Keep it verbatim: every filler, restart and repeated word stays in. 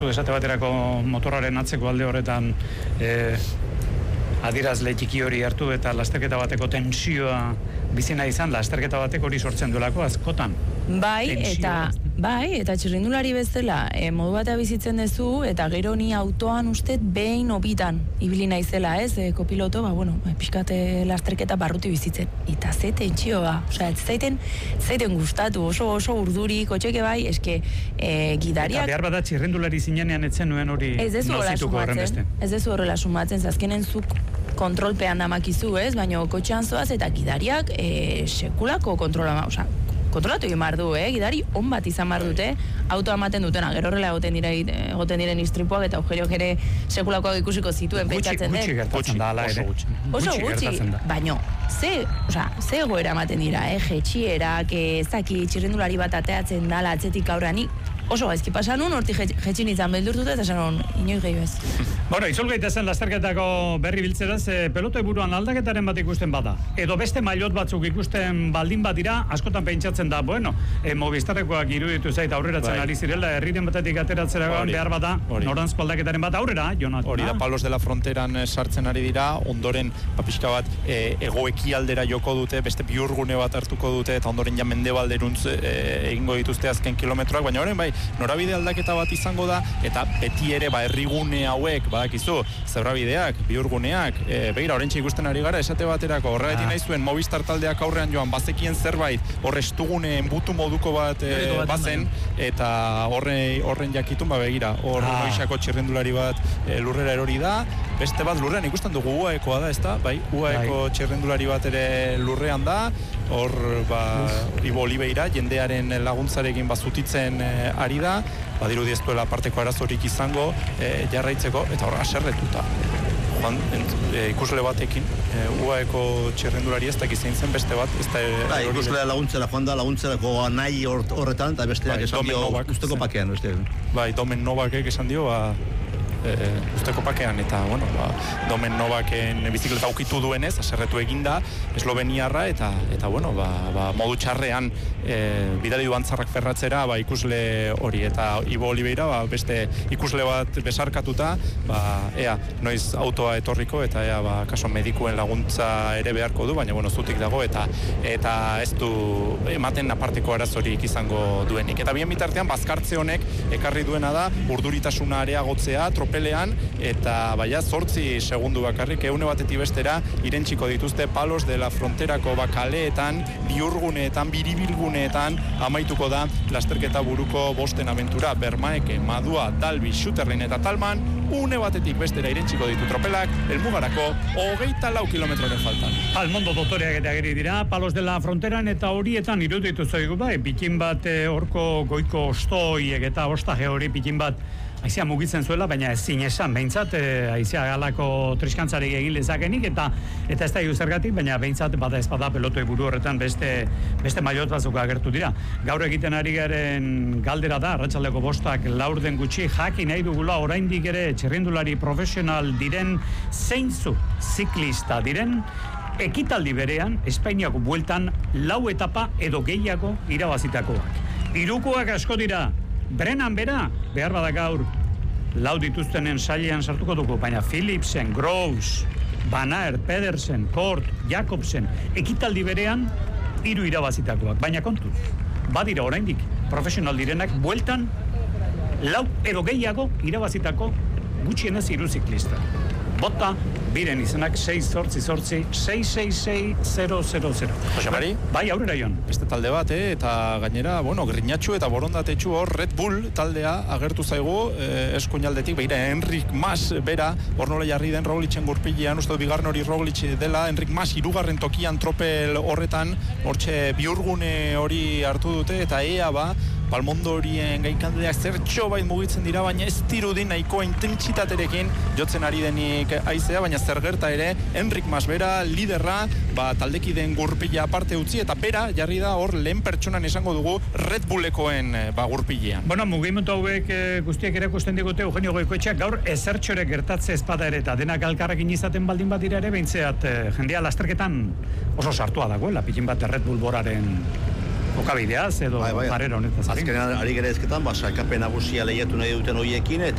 Esate baterako motorraren atzeko alde horretan eh, adierazle txiki hori hartu eta lasterketa bateko tensioa bizina izan, lasterketa batek hori sortzen duelako askotan. Bai, Tensioa. eta bai, eta txirrindulari bezala, e, modu batea bizitzen duzu, eta gero ni autoan ustet behin obitan ibili naizela, ez, e, kopiloto, ba, bueno, pixkate lasterketa barruti bizitzen. Eta ze tentsioa, osea, ez zaiten, ez zaiten gustatu, oso oso urduri, kotxeke bai, eske e, gidariak... Eta behar bada txirrindulari zinenean etzen nuen hori ez dezu horrela nozituko horren beste. sumatzen, ez dezu horrela sumatzen, zazkenen zuk kontrolpean damakizu, ez, baina kotxean zoaz eta gidariak e, sekulako kontrola, osea, kontrolatu egin behar du, eh? Gidari on bat izan behar dute, autoa ematen dutena, gero horrela egoten dira egoten diren istripuak eta agujerioak ere sekulakoak ikusiko zituen pentsatzen den. Gutxi gertatzen da, ala ere. Oso gutxi, baino, ze, osea, ze egoera ematen dira, eh? Jetxierak, ez daki txirrindulari bat ateatzen dala atzetik aurrenik, oso gaizki pasan nun, hortik jetxin izan beldurtuta eta esan inoiz gehi bez. Bueno, izol gaitezen lasterketako berri biltzeraz, e, pelotoi buruan aldaketaren bat ikusten bada. Edo beste mailot batzuk ikusten baldin bat dira, askotan pentsatzen da, bueno, e, Movistarrekoak iruditu zait aurreratzen bai. ari zirela, herriren batetik ateratzera behar bada, noranzko aldaketaren bat aurrera, Jonat. Hori da, Palos de la Fronteran sartzen ari dira, ondoren, papiska bat, e, egoeki aldera joko dute, beste biurgune bat hartuko dute, eta ondoren ja mendebalderuntz e, egingo dituzte azken kilometroak, baina horren bai, norabide aldaketa bat izango da, eta beti ere, ba, herrigune hauek, badakizu, zebrabideak, biurguneak, e, begira, orentxe ikusten ari gara, esate baterako, horregatik nahi zuen Movistar taldeak aurrean joan, bazekien zerbait, horre estuguneen butu moduko bat e, bazen, eta horre, horren jakitun, ba, begira, hor ah. noizako txirrendulari bat e, lurrera erori da, beste bat lurrean ikusten dugu uaekoa da, ez da, bai, uaeko bai. Txirrendulari bat ere lurrean da, hor, ba, Ibo Oliveira, jendearen laguntzarekin bazutitzen e, ari da, badiru dieztuela parteko arazorik izango e, jarraitzeko, eta hor aserretuta. Joan, ent, e, ikusle batekin, e, uaeko txirrendulari ez dakiz zein zen beste bat, ez da... Bai, ikuslea laguntzera, joan da laguntzerako nahi horretan, eta besteak bai, esan dio usteko pakean. Beste. Bai, Domen Novakek esan dio, ba, e, usteko pakean, eta, bueno, ba, Domen Novaken bizikleta ukitu duenez, aserretu eginda, esloveniarra, eta, eta bueno, ba, ba, modu txarrean e, bidali du antzarrak ferratzera, ba, ikusle hori, eta Ibo Oliveira, ba, beste ikusle bat besarkatuta, ba, ea, noiz autoa etorriko, eta ea, ba, kaso medikuen laguntza ere beharko du, baina, bueno, zutik dago, eta eta ez du ematen aparteko arazorik izango duenik. Eta bien bitartean, bazkartze honek ekarri duena da, urduritasuna areagotzea, tropelean, eta baia, zortzi segundu bakarrik, eune batetik bestera, irentsiko dituzte Palos de la Fronterako bakaleetan, biurguneetan, biribilguneetan, amaituko da lasterketa buruko bosten abentura, Bermaeke, Madua, Dalbi, Xuterlin eta Talman, une batetik bestera irentsiko ditu tropelak, elmugarako hogeita lau kilometroren faltan. Almondo dotoreak eta geri dira, Palos de la Fronteran eta horietan iruditu zoigu bai, pikin bat horko goiko ostoiek eta ostaje hori pikin bat haizea mugitzen zuela, baina ezin esan, behintzat, haizea galako triskantzarek egin lezakenik, eta eta ez da zergatik, baina behintzat bada ez bada pelotoi buru horretan beste, beste mailot batzuk agertu dira. Gaur egiten ari garen galdera da, arratsaldeko bostak laurden gutxi, jakin nahi dugula oraindik ere txirrindulari profesional diren, zeintzu ziklista diren, ekitaldi berean, Espainiako bueltan lau etapa edo gehiago irabazitakoak. Hirukoak asko dira, Brennan bera, behar bada gaur, lau dituztenen sailean sartuko dugu, baina Philipsen, Groves, Van Aert, Pedersen, Kort, Jacobsen, ekitaldi berean, hiru irabazitakoak, baina kontuz, badira oraindik, profesional direnak, bueltan, lau edo gehiago irabazitako gutxienez hiru ziklista. Bota, biren izenak sei zortzi zortzi sei sei sei zero zero zero. Jose Mari? Bai, aurrera joan. Beste talde bat, eh? Eta gainera, bueno, grinatxu eta borondatetxu hor Red Bull taldea agertu zaigu, eh, eskuinaldetik, begira, Enric Mas bera, hor nola jarri den Roglicen gurpilean, uste bigarren hori Roglic dela, Enric Mas hirugarren tokian tropel horretan, hortxe biurgune hori hartu dute, eta ea ba, Palmondo horien gaikandeak zertxo bait mugitzen dira, baina ez dirudi nahiko intentsitaterekin jotzen ari denik aizea, baina zer gerta ere, Enric Mas bera, liderra, ba, taldekiden gurpila aparte utzi, eta bera jarri da hor lehen pertsonan esango dugu Red Bullekoen ba, gurpilean. Bueno, mugimendu hauek e, guztiak erakusten digute Eugenio Goikoetxeak gaur ezertxore gertatze espada ere, eta denak alkarrekin izaten baldin bat dira ere, beintzeat e, jendea lasterketan oso sartua dagoela, pikin bat Red Bull boraren jokabideaz edo bai, bai. jarrera honetaz. Azkenean ari gere ezketan, ba, sailkapen nagusia lehiatu nahi duten horiekin, eta